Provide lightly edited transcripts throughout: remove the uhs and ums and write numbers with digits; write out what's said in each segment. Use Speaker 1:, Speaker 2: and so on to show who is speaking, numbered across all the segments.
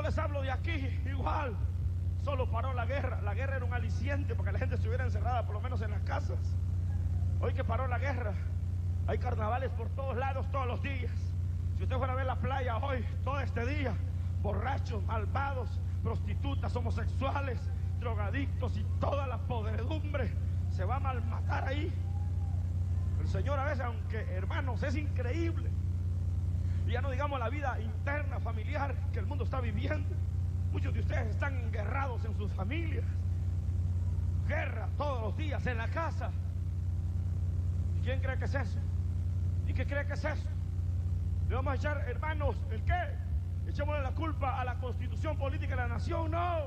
Speaker 1: les hablo de aquí, igual. Solo paró la guerra. La guerra era un aliciente porque la gente estuviera encerrada por lo menos en las casas. Hoy que paró la guerra, hay carnavales por todos lados todos los días. Si usted fuera a ver la playa hoy, todo este día, borrachos, malvados, prostitutas, homosexuales, drogadictos y toda la podredumbre se va a malmatar ahí. El Señor a veces, aunque hermanos, es increíble. Y ya no digamos la vida interna, familiar que el mundo está viviendo. Muchos de ustedes están enguerrados en sus familias. Guerra todos los días en la casa. ¿Y quién cree que es eso? ¿Y qué cree que es eso? Le vamos a echar, hermanos, ¿el qué? Echémosle la culpa a la constitución política de la nación. No.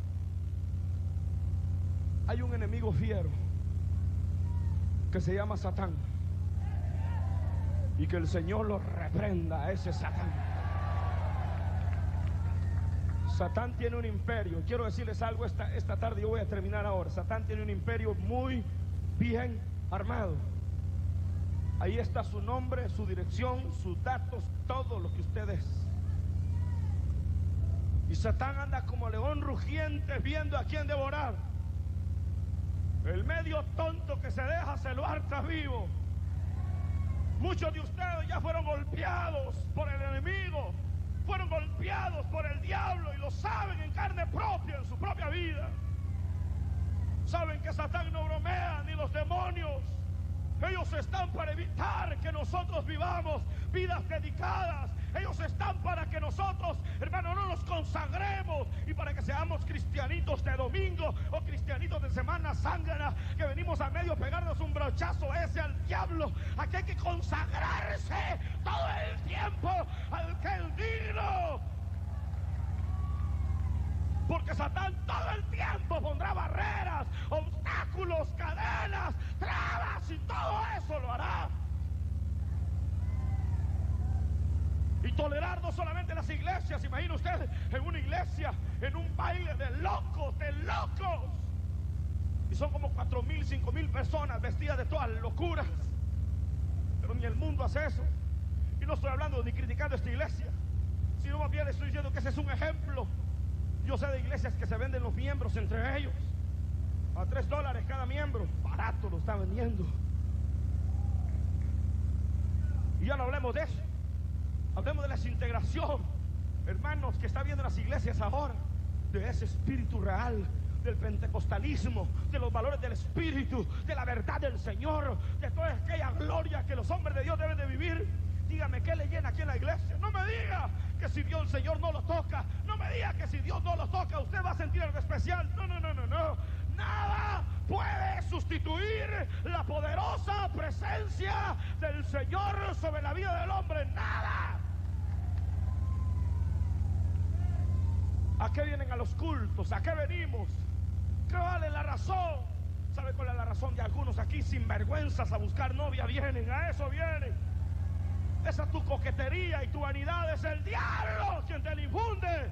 Speaker 1: Hay un enemigo fiero que se llama Satán. Y que el Señor lo reprenda a ese Satán. Satán tiene un imperio. Quiero decirles algo esta tarde, yo voy a terminar ahora. Satán tiene un imperio muy bien armado. Ahí está su nombre, su dirección, sus datos, todo lo que usted es. Y Satán anda como león rugiente viendo a quién devorar. El medio tonto que se deja se lo harta vivo. Muchos de ustedes ya fueron golpeados por el enemigo, fueron golpeados por el diablo y lo saben en carne propia, en su propia vida. Saben que Satán no bromea, ni los demonios. Ellos están para evitar que nosotros vivamos vidas dedicadas. Ellos están para que nosotros, hermano, no nos consagremos y para que seamos cristianitos de domingo o cristianitos de Semana Santa, que venimos a medio pegarnos un brochazo ese al diablo. Aquí hay que consagrarse todo el tiempo al que es digno. Porque Satán todo el tiempo pondrá barreras, obstáculos, cadenas, trabas y todo eso lo hará. Y tolerar no solamente las iglesias, imagina usted en una iglesia, en un baile de locos, de locos. Y son como 4,000, 5,000 personas vestidas de todas locuras. Pero ni el mundo hace eso. Y no estoy hablando ni criticando esta iglesia, sino más bien estoy diciendo que ese es un ejemplo. Yo sé de iglesias que se venden los miembros entre ellos a $3 cada miembro. Barato lo están vendiendo. Y ya no hablemos de eso. Hablemos de la desintegración, hermanos, que está viendo las iglesias ahora. De ese espíritu real, del pentecostalismo, de los valores del espíritu, de la verdad del Señor, de toda aquella gloria que los hombres de Dios deben de vivir. Dígame, ¿qué le llena aquí en la iglesia? No me diga que si Dios, el Señor no lo toca. No me diga que si Dios no lo toca, usted va a sentir algo especial. No. Nada puede sustituir la poderosa presencia del Señor sobre la vida del hombre. Nada. ¿A qué vienen a los cultos? ¿A qué venimos? ¿Qué vale la razón? ¿Sabe cuál es la razón de algunos aquí sinvergüenzas a buscar novia? Vienen, a eso vienen. Esa tu coquetería y tu vanidad es el diablo quien te la infunde.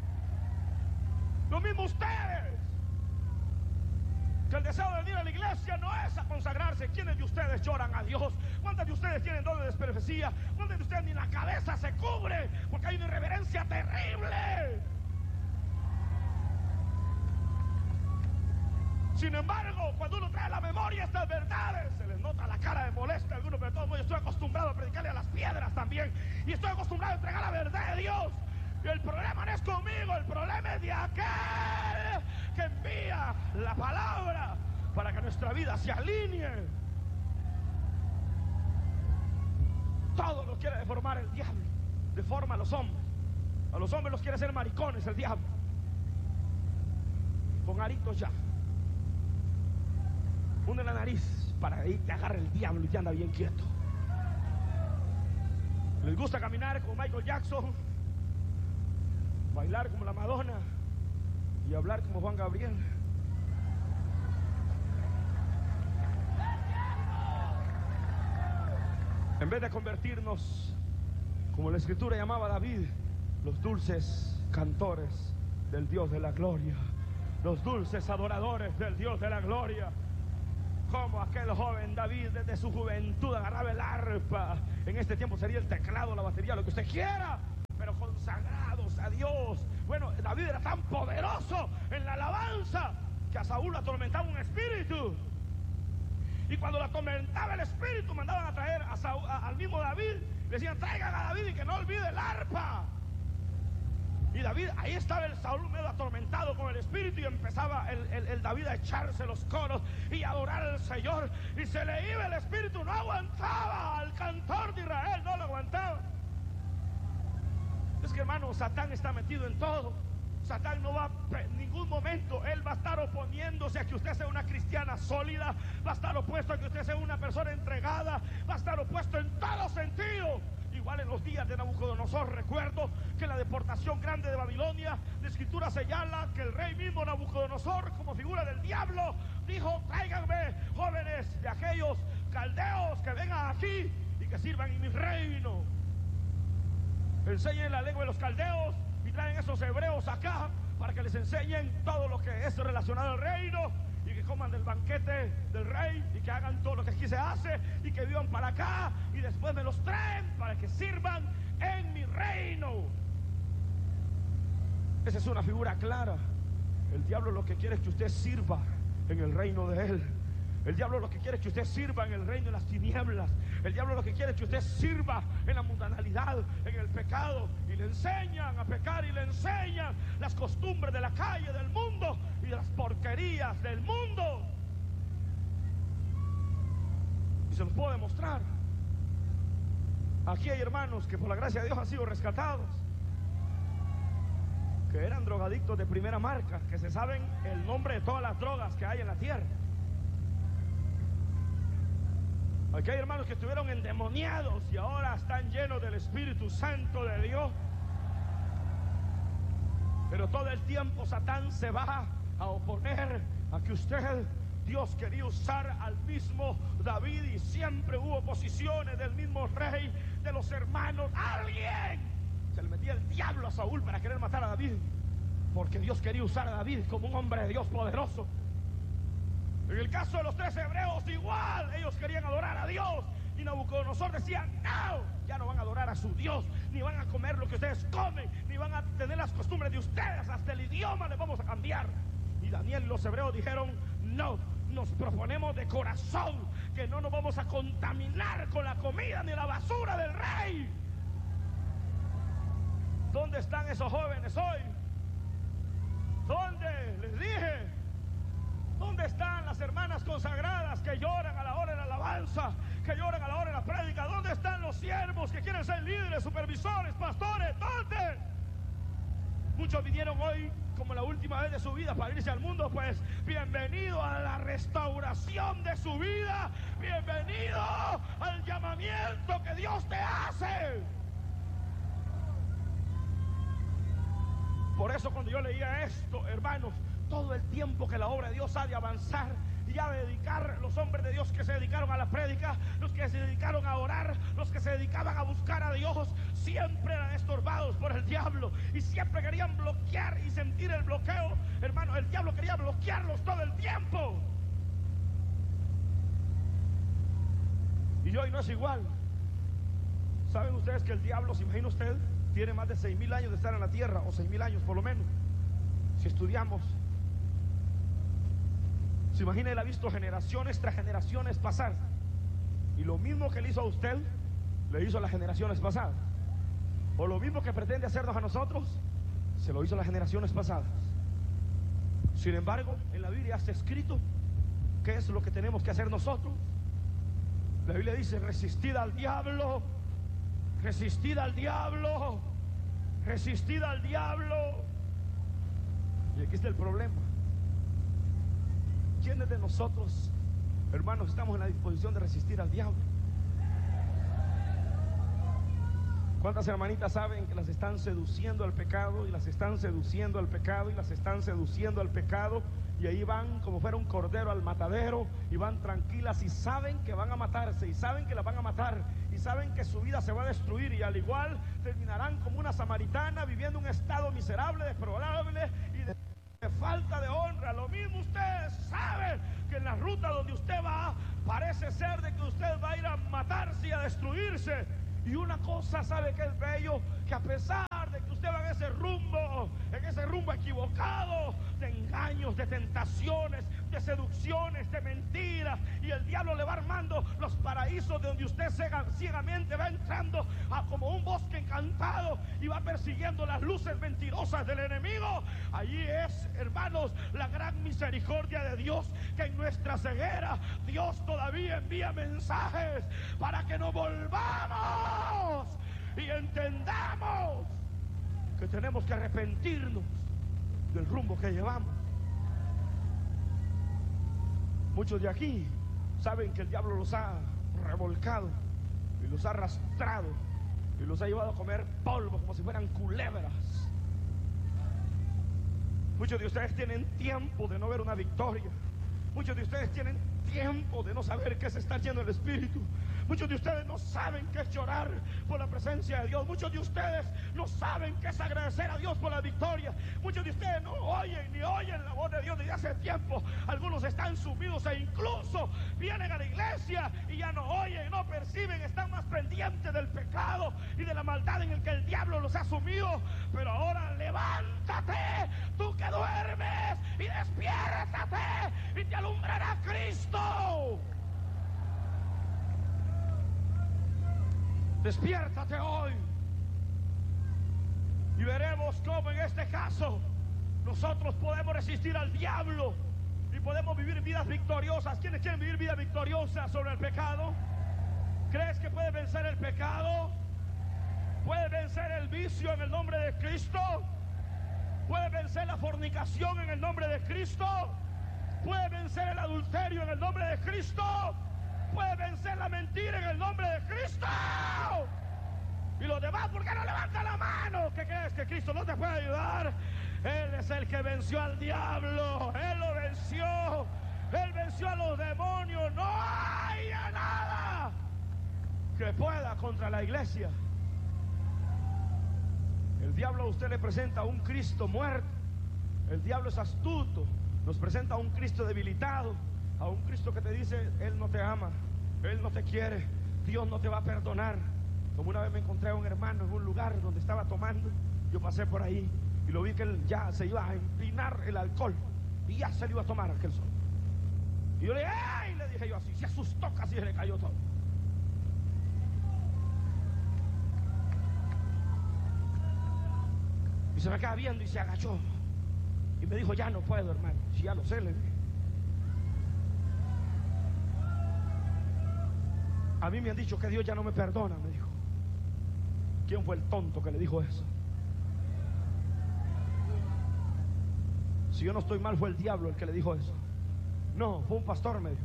Speaker 1: Lo mismo ustedes. Que el deseo de venir a la iglesia no es a consagrarse. ¿Quiénes de ustedes lloran a Dios? ¿Cuántas de ustedes tienen don de desprofecía? ¿Cuántas de ustedes ni la cabeza se cubre? Porque hay una irreverencia terrible. Sin embargo, cuando uno trae a la memoria estas verdades, se les nota la cara de molestia a algunos, pero de todos modos yo estoy acostumbrado a predicarle a las piedras también. Y estoy acostumbrado a entregar la verdad de Dios. Y el problema no es conmigo, el problema es de aquel que envía la palabra para que nuestra vida se alinee. Todo lo quiere deformar el diablo. Deforma a los hombres. A los hombres los quiere hacer maricones el diablo. Con aritos ya. Une la nariz para que ahí te agarre el diablo y te anda bien quieto. Les gusta caminar como Michael Jackson, bailar como la Madonna y hablar como Juan Gabriel. En vez de convertirnos, como la Escritura llamaba a David, los dulces cantores del Dios de la gloria, los dulces adoradores del Dios de la gloria. Como aquel joven David desde su juventud agarraba el arpa. En este tiempo sería el teclado, la batería, lo que usted quiera, pero consagrados a Dios, Bueno, David era tan poderoso en la alabanza que a Saúl lo atormentaba un espíritu. Y cuando lo atormentaba el espíritu, mandaban a traer a Saúl, al mismo David. Le decían, traigan a David y que no olvide el arpa. Y David, ahí estaba el Saúl medio atormentado con el espíritu, y empezaba el David a echarse los coros y a adorar al Señor. Y se le iba el espíritu, no aguantaba. Al cantor de Israel no lo aguantaba. Es que, hermano, Satán está metido en todo. Satán no va en ningún momento, él va a estar oponiéndose a que usted sea una cristiana sólida, va a estar opuesto a que usted sea una persona entregada, va a estar opuesto en todo sentido. Igual en los días de Nabucodonosor, recuerdo que en la deportación grande de Babilonia, la escritura señala que el rey mismo Nabucodonosor, como figura del diablo, dijo, tráiganme jóvenes de aquellos caldeos que vengan aquí y que sirvan en mi reino. Enseñen la lengua de los caldeos y traen esos hebreos acá para que les enseñen todo lo que es relacionado al reino, y que coman del banquete del rey y que hagan todo lo que aquí se hace y que vivan para acá, y después me los traen para que sirvan en mi reino. Esa es una figura clara. El diablo lo que quiere es que usted sirva en el reino de él. El diablo lo que quiere es que usted sirva en el reino de las tinieblas. El diablo lo que quiere es que usted sirva en la mundanalidad, en el pecado. Y le enseñan a pecar y le enseñan las costumbres de la calle, del mundo, y de las porquerías del mundo. Y se los puedo demostrar. Aquí hay hermanos que por la gracia de Dios han sido rescatados, que eran drogadictos de primera marca, que se saben el nombre de todas las drogas que hay en la tierra. Aquí hay hermanos que estuvieron endemoniados y ahora están llenos del Espíritu Santo de Dios. Pero todo el tiempo Satán se va a oponer a que usted, Dios quería usar al mismo David, y siempre hubo oposiciones del mismo rey, de los hermanos. Alguien se le metía el diablo a Saúl para querer matar a David, porque Dios quería usar a David como un hombre de Dios poderoso. En el caso de los 3 hebreos, igual, ellos querían adorar a Dios, y Nabucodonosor decía, no, ya no van a adorar a su Dios, ni van a comer lo que ustedes comen, ni van a tener las costumbres de ustedes, hasta el idioma les vamos a cambiar. Y Daniel y los hebreos dijeron, no, nos proponemos de corazón que no nos vamos a contaminar con la comida ni la basura del rey. ¿Dónde están esos jóvenes hoy? ¿Dónde? Les dije. ¿Dónde están las hermanas consagradas que lloran a la hora de la alabanza, que lloran a la hora de la prédica? ¿Dónde están los siervos que quieren ser líderes, supervisores, pastores? ¿Dónde? Muchos vinieron hoy como la última vez de su vida para irse al mundo. Pues bienvenido a la restauración de su vida, bienvenido al llamamiento que Dios te hace. Por eso cuando yo leía esto, hermanos, todo el tiempo que la obra de Dios ha de avanzar y ha de dedicar, los hombres de Dios que se dedicaron a la prédica, los que se dedicaron a orar, los que se dedicaban a buscar a Dios, siempre eran estorbados por el diablo y siempre querían bloquear y sentir el bloqueo. Hermano, el diablo quería bloquearlos todo el tiempo. Y hoy no es igual. ¿Saben ustedes que el diablo, se imagina usted, tiene más de 6.000 años de estar en la tierra, o 6.000 años por lo menos? Si estudiamos, se imagina, él ha visto generaciones tras generaciones pasar, y lo mismo que le hizo a usted, le hizo a las generaciones pasadas, o lo mismo que pretende hacernos a nosotros, se lo hizo a las generaciones pasadas. Sin embargo, en la Biblia está escrito qué es lo que tenemos que hacer nosotros. La Biblia dice, resistid al diablo, resistid al diablo, resistid al diablo. Y aquí está el problema. ¿Quiénes de nosotros, hermanos, estamos en la disposición de resistir al diablo? ¿Cuántas hermanitas saben que las están seduciendo al pecado, y las están seduciendo al pecado, y las están seduciendo al pecado, y ahí van como fuera un cordero al matadero, y van tranquilas y saben que van a matarse, y saben que las van a matar, y saben que su vida se va a destruir, y al igual terminarán como una samaritana viviendo un estado miserable, deplorable y de falta de honra? Lo mismo ustedes saben que en la ruta donde usted va, parece ser de que usted va a ir a matarse y a destruirse. Y una cosa, ¿sabe qué es bello? Que a pesar de que usted va en ese rumbo, en ese rumbo equivocado de engaños, de tentaciones, de seducciones, de mentiras. Y el diablo le va armando los paraísos de donde usted ciegamente va entrando a como un bosque encantado y va persiguiendo las luces mentirosas del enemigo. Allí es, hermanos, la gran misericordia de Dios, que en nuestra ceguera Dios todavía envía mensajes para que nos volvamos y entendamos que tenemos que arrepentirnos del rumbo que llevamos. Muchos de aquí saben que el diablo los ha revolcado y los ha arrastrado y los ha llevado a comer polvo como si fueran culebras. Muchos de ustedes tienen tiempo de no ver una victoria. Muchos de ustedes tienen tiempo de no saber qué es estar lleno del Espíritu. Muchos de ustedes no saben qué es llorar por la presencia de Dios. Muchos de ustedes no saben qué es agradecer a Dios por la victoria. Muchos de ustedes no oyen ni oyen la voz de Dios desde hace tiempo. Algunos están sumidos e incluso vienen a la iglesia y ya no oyen, no perciben, están más pendientes del pecado y de la maldad en el que el diablo los ha sumido. Pero ahora levántate, tú que duermes, y despiértate y te alumbrará Cristo. Despiértate hoy y veremos cómo en este caso nosotros podemos resistir al diablo y podemos vivir vidas victoriosas. ¿Quiénes quieren vivir vidas victoriosas sobre el pecado? ¿Crees que puedes vencer el pecado? ¿Puedes vencer el vicio en el nombre de Cristo? ¿Puedes vencer la fornicación en el nombre de Cristo? ¿Puedes vencer el adulterio en el nombre de Cristo? ¿Puedes vencer la mentira en el nombre de Cristo? Y los demás, ¿por qué no levantan la mano? ¿Qué crees? ¿Que Cristo no te puede ayudar? Él es el que venció al diablo. Él lo venció. Él venció a los demonios. No hay nada que pueda contra la iglesia. El diablo a usted le presenta a un Cristo muerto. El diablo es astuto. Nos presenta a un Cristo debilitado, a un Cristo que te dice: Él no te ama, Él no te quiere, Dios no te va a perdonar. Como una vez me encontré a un hermano en un lugar donde estaba tomando. Yo pasé por ahí y lo vi que él ya se iba a empinar el alcohol y ya se lo iba a tomar aquel sol. Y yo le dije: ¡ay! Le dije yo así, se asustó, casi se le cayó todo. Y se me queda viendo y se agachó y me dijo: ya no puedo, hermano. Si ya lo sé, le dije. A mí me han dicho que Dios ya no me perdona, me dijo. ¿Quién fue el tonto que le dijo eso? Si yo no estoy mal, fue el diablo el que le dijo eso. No, fue un pastor, me dijo.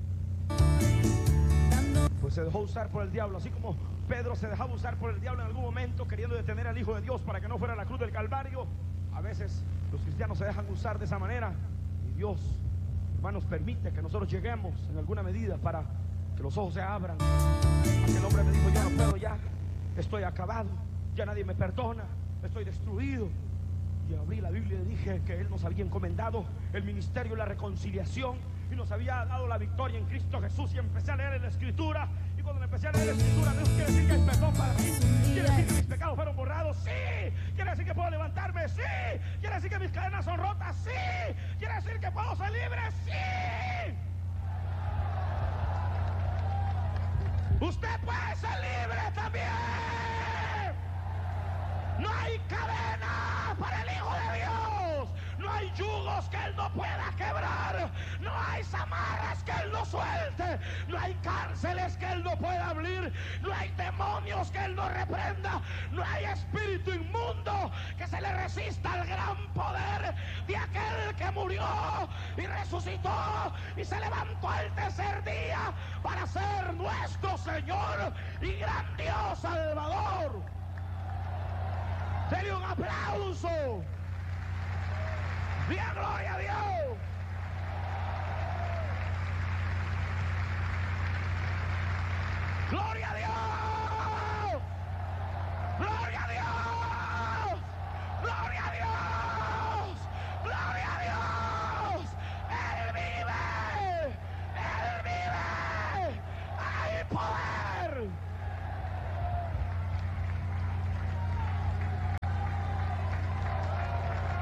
Speaker 1: Pues se dejó usar por el diablo, así como Pedro se dejaba usar por el diablo en algún momento, queriendo detener al Hijo de Dios para que no fuera a la cruz del Calvario. A veces los cristianos se dejan usar de esa manera, y Dios, hermanos, permite que nosotros lleguemos en alguna medida para que los ojos se abran. Aquel hombre me dijo: yo no puedo ya, estoy acabado, ya nadie me perdona, estoy destruido. Y abrí la Biblia y le dije que Él nos había encomendado el ministerio de la reconciliación y nos había dado la victoria en Cristo Jesús. Y empecé a leer en la Escritura, y cuando empecé a leer la Escritura, me dijo: ¿quiere decir que hay perdón para mí? ¿Quiere decir que mis pecados fueron borrados? Sí. ¿Quiere decir que puedo levantarme? Sí. ¿Quiere decir que mis cadenas son rotas? Sí. ¿Quiere decir que puedo ser libre? Sí. Usted puede ser libre también. No hay cadena para el Hijo de Dios. No hay yugos que Él no pueda quebrar. No hay zamarras que Él no suelte. No hay cárceles que Él no pueda abrir. No hay demonios que Él no reprenda. No hay espíritu inmundo que se le resista al gran poder de aquel que murió y resucitó y se levantó al tercer día para ser nuestro Señor y gran Dios Salvador. Dele un aplauso. ¡Diga gloria a Dios! ¡Gloria a Dios!